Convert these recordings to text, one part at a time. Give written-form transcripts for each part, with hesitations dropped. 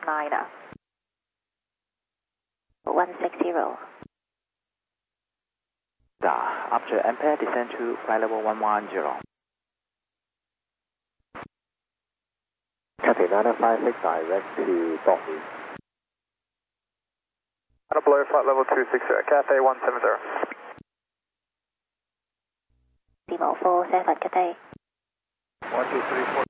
Niner. 160. After Ampere, descend to flight level 110. Cathay 956, direct to Dolphin. Blur flight level 260, Cathay 170. Lima 47, Cathay. 1234.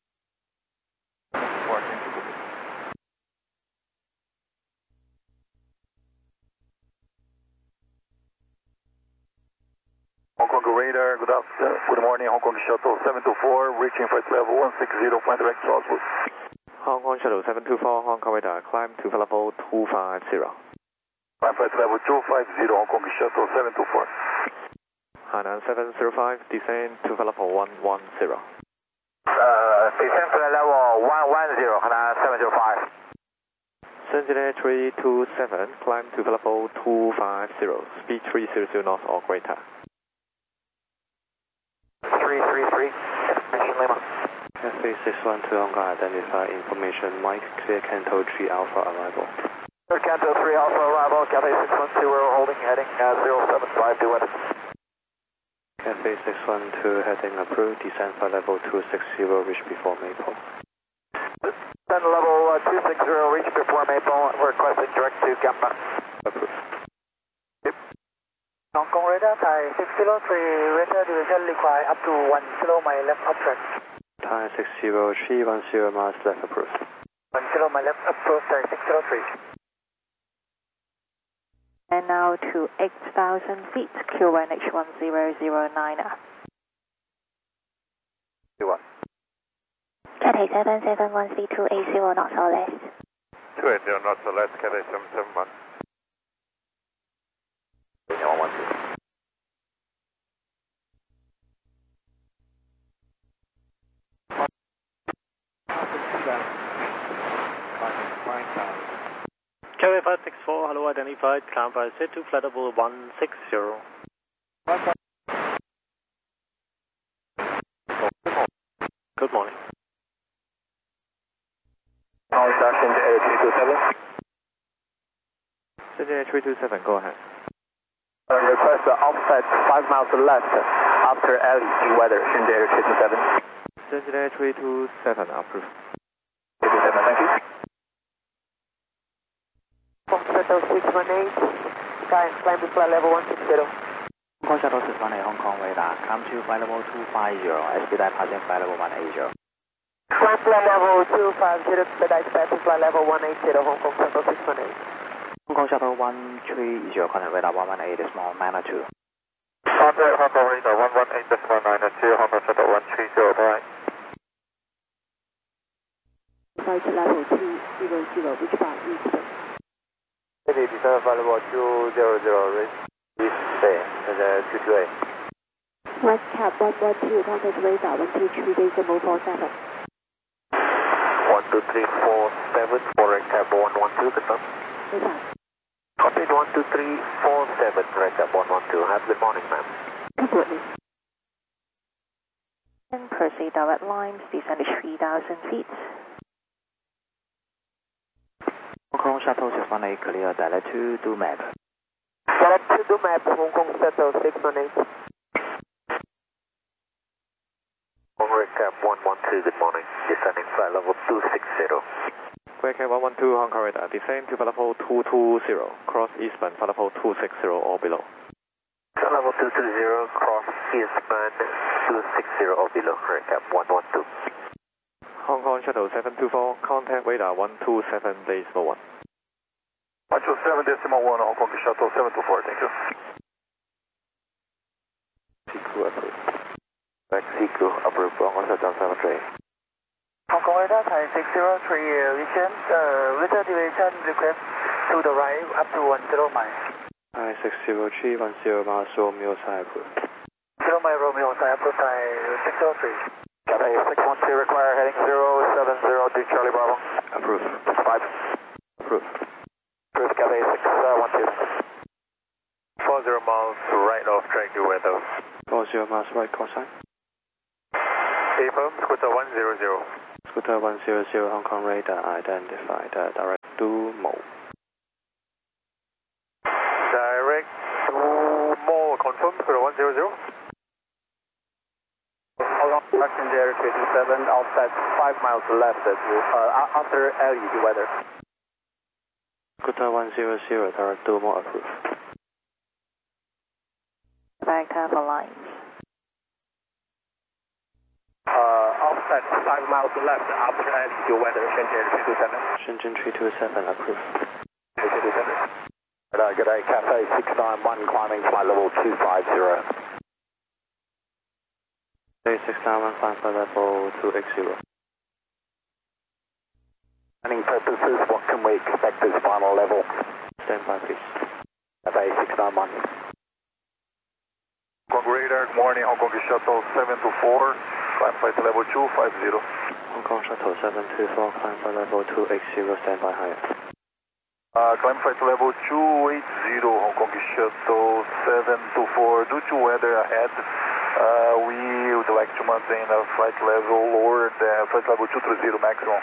Hong Kong radar, good morning, Hong Kong Shuttle 724, reaching flight level 160, flight direct to Oslo. Hong Kong Shuttle 724, Hong Kong radar, climb to flight level 250. Climb flight level 250, Hong Kong Shuttle 724. Hainan 705, descend to flight level 110. Descend flight level 110, Hainan 705. Shenzhen 327, climb to flight level 250, speed 300 knots or greater. 333, Mission Lima. Cathay 612 Hong Kong, identify information, Mike, clear Canto 3 Alpha arrival. Clear Canto 3 Alpha arrival, Cathay 612, holding heading 075 to weather. Cathay 612, heading approved, descend flight level 260, reach before Maple. Descend level 260, reach before Maple, requesting direct to Gamba. Approved. Hong Kong radar, Thai 603, radar division required up to 1 km left of track. Thai 603, 10 miles left approved. 1 km left approach, Thai 603. And now to 8,000 feet, QNH 1009er. Cathay 771, C280 knots or less. 280 knots or less, Cathay 771. 112. Cathay 564, hello, identified, climb by set to flight level 160. Good morning. Shenzhen 327, go ahead. Request offset 5 miles left after LE weather, Shenzhen 327. Shenzhen 327, approved. 327, thank you. Shuttle 618, climb to flight level 160. Hong Kong Shuttle 618, Hong Kong radar, come to flight level 250, expedite passing flight level 180. Climb flight level 250, expedite passing flight level 180, Hong Kong Shuttle 618. Hong Kong Shuttle 130, contact radar 118, small magnitude. Contact Hong Kong radar 118.92, Hong Kong Shuttle 130, bye. Flight level 200, which bar east? Descend flight level 200, reach east bay, 228. West Cap 112, contact radar 123, decimal 47. 12347, for Cap 112, confirm. Contact 12347, Cap 112. Have a good morning, ma'am. Good morning. And proceed direct lines, descend 3,000 feet. Hong Kong Shuttle 618, clear direct to Dumap. Direct to Dumap, Hong Kong Shuttle 618. Cap 112, good morning. Descending flight level 260. Cap 112, Hong Kong radar, descend to flight level 220, cross eastbound flight level 260 or below. Flight level 220, cross eastbound 260 or below, Cap 112. Hong Kong Shuttle 724, contact radar 127.1. 127.1, Hong Kong Shuttle 724, thank you. CQ approved. Back CQ approved, Hong Kong Shuttle 738. Hong Kong radar, Thai 603, region, radar division request to the right up to 10 miles. Thai 603, 10 miles, Romeo side approved. 0 mile Romeo, Thai approved, Thai 603. Cathay 612, require heading 070 to Charlie Bravo. Approved. 5. Approved. Approved, Cathay 612. 40 miles right off track to weather. 40 miles right, call sign. Affirm, Scooter 100. Qatar 100 Hong Kong radar identified direct to Mo. Direct to Mo, confirm, Qatar 100. Hold on, passenger 327, outside 5 miles left after LED weather. Qatar 100 direct to Mo approved. Vector for lines. Outside 5 miles left after LED weather, Shenzhen 327. Shenzhen 327 approved. 327. Good day, Cafe 691 climbing flight level 250. Day 691 climb for level 280. Planning purposes, what can we expect as final level? Stand by please. Cafe 691. Hong Kong radar, good morning, Hong Kong shuttle 724, climb flight level 250. Hong Kong shuttle 724 climb for level 280, stand by higher. Climb flight level 280, Hong Kong shuttle 724, due to weather ahead, we would like to maintain a flight level lower than flight level 230 maximum.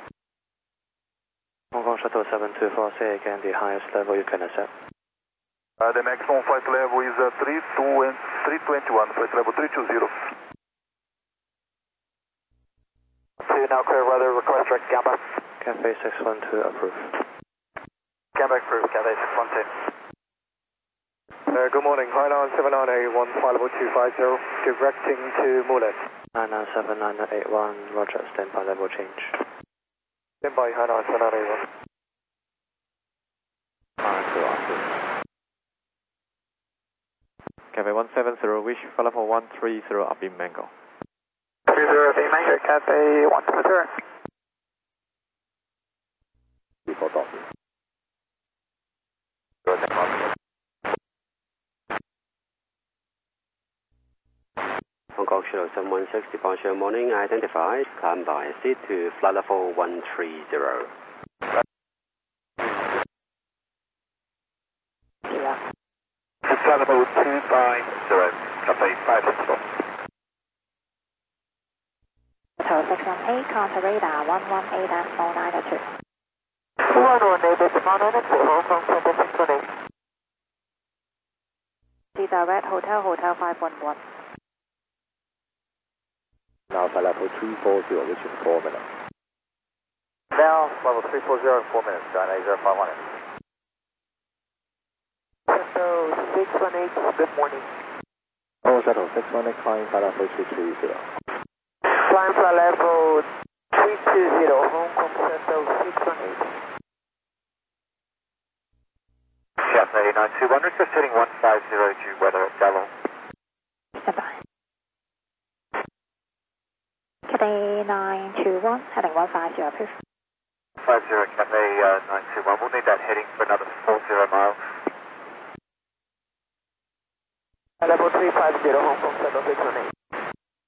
Hong Kong shuttle 724, say again the highest level you can accept. The maximum flight level is 321, flight level 320. Now clear weather, request direct Gamba. Cafe 612 approved. Gamba approved, Cafe 612. Good morning, Hainan 79881, flight level 250, directing to Mulet. 997-981, roger, stand by level change. Stand by, Hainan 79881. Cafe 170, wish for level 130 up in Mango. 30 Bay Mango, Cafe 170. Before docking. Hong Kong shuttle 716 departure morning identified, climb by seat to flight level 130. Flight level 250, Cafe 564. Hotel 618, counter radar 118 at 4902. 118, this morning, Hong Kong Center 618. The direct hotel 511. Now flight level 340, which is 4 minutes. Now, level 340 in 4 minutes, China 051. Shuttle 618, good morning. Oh, shuttle 618 climbing flight level 330. Climb flight level 320, Hong Kong Shuttle 618. Cafe 921, request heading 150 due weather at Dallo. Stand by. Cafe 921, heading 150 approved. 50 Cafe 921, we'll need that heading for another 40 miles. Level 350, Hong Kong Shuttle 618.